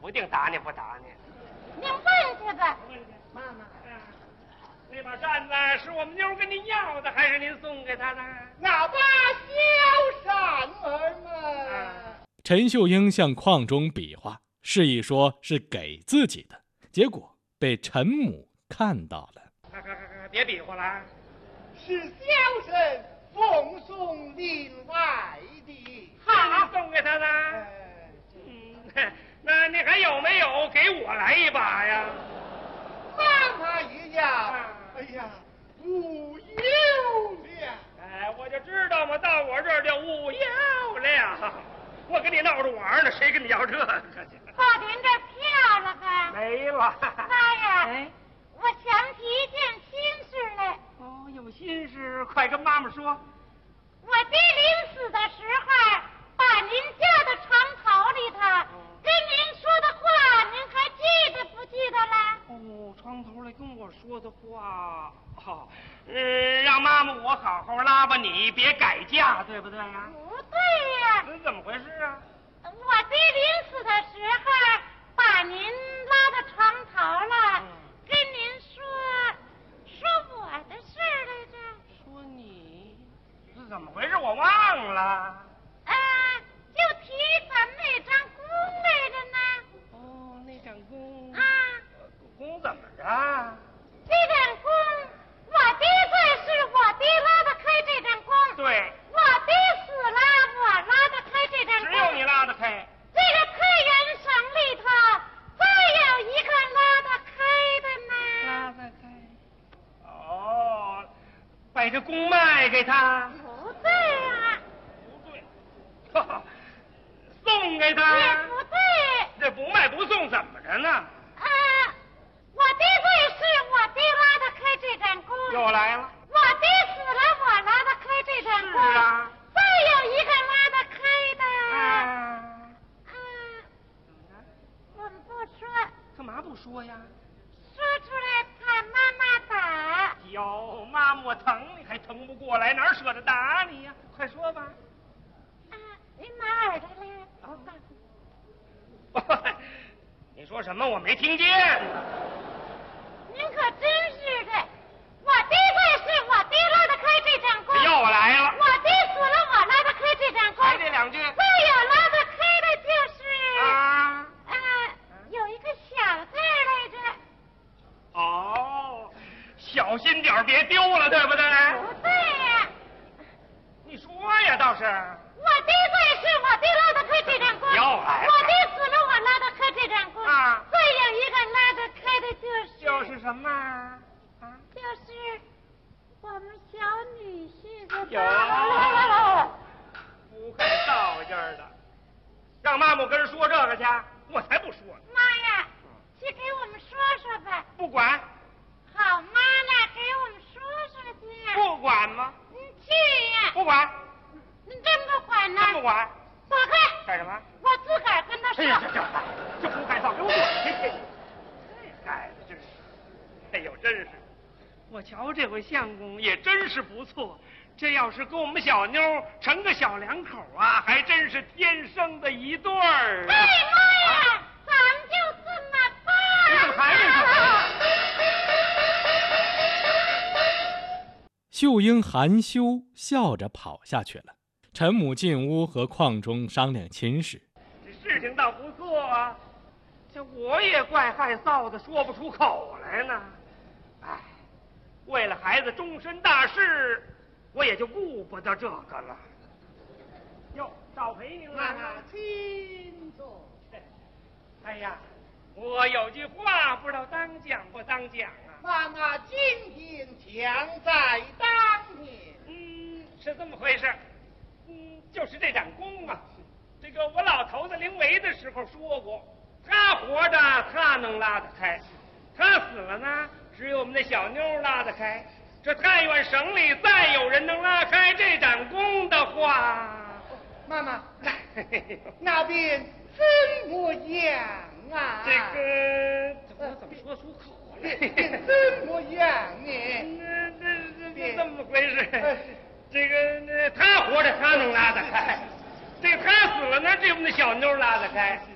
不定打你不打你。 您问去吧。 妈妈，那把扇子是我们妞跟您要的，还是您送给她的？ 那把小扇儿嘛。 陈秀英向邝中比划，示意说是给自己的，结果被陈母看到了。 别比划了， 是小生奉送另外的。 好，送给他的。那你还有没有给我来一把呀？ 妈妈一样。哎呀，无有了。 哎，我就知道嘛，到我这儿就无有了。我跟你闹着玩呢，谁跟你要这个去？ 爸，您这票了吧？ 没了。 妈呀！ 哎， 我想起一件心事来。 哦，有心事，快跟妈妈说。 我爹临死的时候，把您家的床头里头跟您说的话，您还记得不记得了？ 哦，床头来跟我说的话，好，让妈妈我好好拉吧你，别改嫁，对不对呀？ 不对呀。 怎么回事啊？ 我爹临死的时候，把您拉到床头了，跟您说我的事儿来着。 说你是怎么回事？我忘了。 就提咱们那张弓来着呢。 哦，那张弓。弓怎么着？ 这张弓，我爹在世，我爹拉得开这张弓。 对。 我爹死了，我拉得开这张弓。 只有你拉得开。 这个太原省里头，再有一个拉得开的呢。 拉得开。哦，把这弓卖给他。 不对啊。 不对。送给他。 也不对。 这不卖不送怎么着呢？ 我爹在世，我爹拉得开这张弓。 又来了。 我爹死了，我拉得开这张弓。 是啊。 再有一个拉得开的。我们不说。 干嘛不说呀？ 说出来怕妈妈打。 哟，妈妈我疼你还疼不过来，哪舍得打你呀？快说吧。 您拿耳朵来。 你说什么？我没听见。 您可真是的，我爹在世，我爹拉得开这张弓。 又来了。 我爹死了，我拉得开这张弓。 还这两句。 再有拉得开的就是有一个小字来着。 哦，小心点别丢了，对不对？ 不对呀。 你说呀，倒是。 我爹在世，我爹拉得开这张弓。 又来了。 我爹死了，我拉得开这张弓。再有一个拉得开的就是什么？ 就是我们小女婿的。 不肯道劲儿的，让妈妈跟人说这个去，我才不说呢。 妈呀，去给我们说说吧。 不管。 好妈呢，给我们说说去。 不管吗？ 你去呀。 不管。 你真不管呢？ 真不管。 躲开。 干什么？ 我自个儿跟他说。 这不该造，给我滚去！这孩子真是，哎呦，真是，我瞧这回相公也真是不错。这要是跟我们小妞成个小两口啊，还真是天生的一对儿。 哎妈呀，咱们就这么办。 你怎么还没说？ 秀英含羞笑着跑下去了。陈母进屋和邝中商量亲事。 这事情倒不错啊，这我也怪害臊的，说不出口来呢。哎，为了孩子终身大事，我也就顾不得这个了。哟，少陪您了。 请坐。 哎呀，我有句话不知道当讲不当讲啊。 妈妈今天将在当年。 是这么回事。就是这盏弓啊，这个我老头子临危的时候说过，他活着他能拉得开，他死了呢，只有我们那小妞拉得开。这太原省里再有人能拉开这盏弓的话， 妈妈，那边怎么样啊？ 这个我怎么说出口来？ 怎么样呢？ 这怎么回事？这个他活着他能拉得开，这个他死了呢，这我们的小妞拉得开。